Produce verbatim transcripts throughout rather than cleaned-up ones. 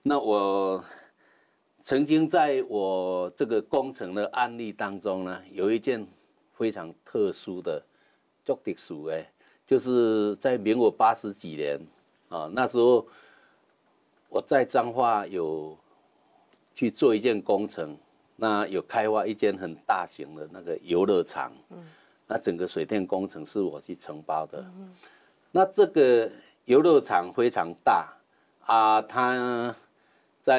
那我曾经在我这个工程的案例当中呢，有一件非常特殊的，足特殊哎，就是在民国八十几年啊，那时候我在彰化有去做一件工程，那有开发一间很大型的那个游乐场，嗯，那整个水电工程是我去承包的，嗯，那这个游乐场非常大啊，它在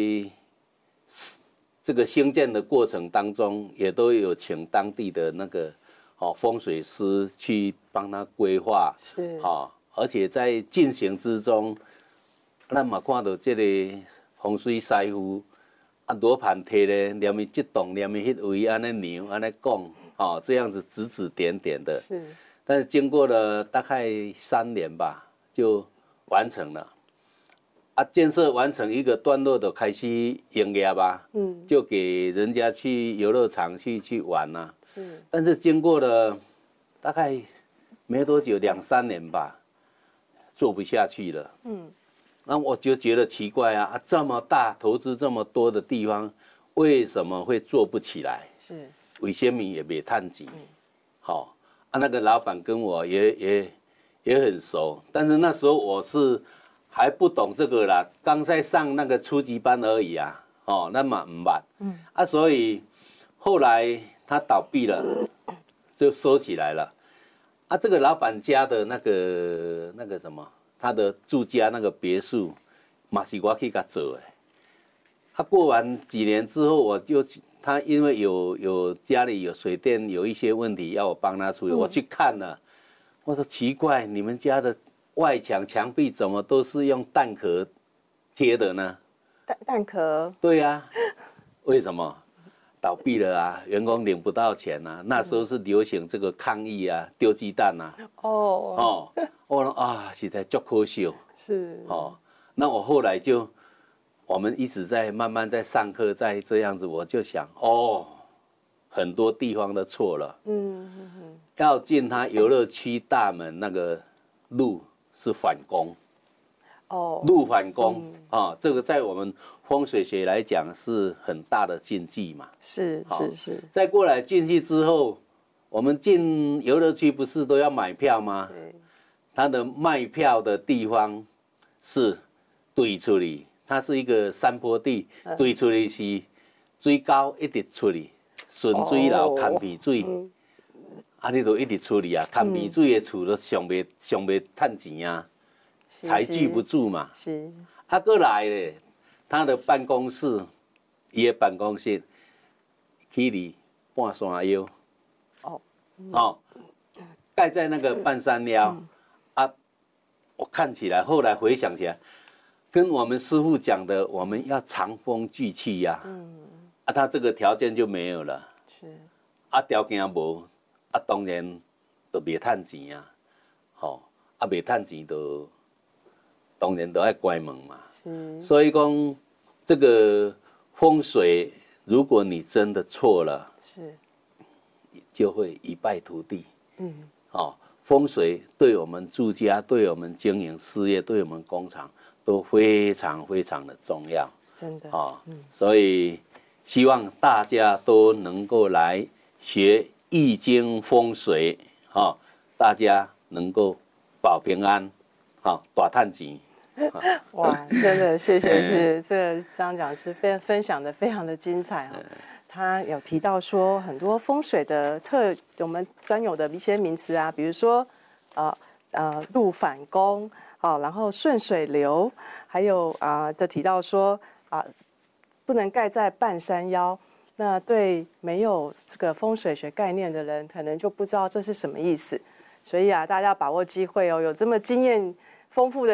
这个兴建的过程当中，也都有请当地的那个哦风水师去帮他规划， 是哦，而且在进行之中，咱嘛看到这个风水师傅啊，罗盘贴咧，念伊这栋，念伊迄位，安尼牛，安尼讲，哦，这样子指指点点的。 是， 但是经过了大概三年吧，就完成了。啊，建设完成一个段落的开始营业吧，嗯，就给人家去游乐场去去玩啦、啊。是，但是经过了大概没多久，两三年吧，做不下去了。嗯，那我就觉得奇怪啊，啊这么大投资这么多的地方，为什么会做不起来？是，为什么也没探及？好、嗯，啊，那个老板跟我也也也很熟，但是那时候我是。还不懂这个啦，刚在上那个初级班而已啊，哦，那么唔捌，嗯，啊，所以后来他倒闭了，就收起来了，啊，这个老板家的那个那个什么，他的住家那个别墅，嘛是我去给他做的，他、啊、过完几年之后，我就他因为有有家里有水电有一些问题要我帮他处理，嗯、我去看了，我说奇怪，你们家的。外墙墙壁怎么都是用蛋壳贴的呢？ 蛋蛋壳？ 对呀、啊，为什么？倒闭了啊，员工领不到钱啊。那时候是流行这个抗议啊，丢鸡蛋啊。哦哦，我说啊，实在足可惜。是。哦，那我后来就，我们一直在慢慢在上课，在这样子，我就想，哦，很多地方都错了。嗯嗯嗯。要进他游乐区大门那个路。是反攻，哦，路反攻啊、嗯哦，这个在我们风水学来讲是很大的禁忌嘛。 是是是。 再过来进去之后，我们进游乐区不是都要买票吗？对。它的卖票的地方是对出去，它是一个山坡地，嗯、对出去是水高一直出去，顺水流看皮水。嗯啊，你都一直处理啊，看鼻水的厝都上袂上袂趁钱啊，财聚不住嘛。是。啊，过来咧，他的办公室，伊的办公室，距离半山腰。哦。哦，盖在那个半山腰，嗯、啊，我看起来，后来回想起来，跟我们师傅讲的，我们要长风聚气呀、啊。嗯。啊，他这个条件就没有了。是。啊，条件无。啊，当然都袂趁钱啊，吼、哦，啊袂趁钱都当然都要关门嘛。是。所以讲这个风水，如果你真的错了，是，就会一败涂地。嗯。哦，风水对我们住家、对我们经营事业、对我们工厂都非常非常的重要。 真的。 哦，嗯。所以希望大家都能够来学。易经风水，哈、哦，大家能够保平安，好、哦，大赚钱。 哇，真的谢谢是这个张讲师分分享的非常的精彩哈、哦。他有提到说很多风水的特我们专有的一些名词啊，比如说呃呃路反攻，哦，然后顺水流，还有啊、呃，就提到说啊、呃、不能盖在半山腰。那对没有这个风水学概念的人，可能就不知道这是什么意思。所以啊，大家要把握机会哦，有这么经验丰富的。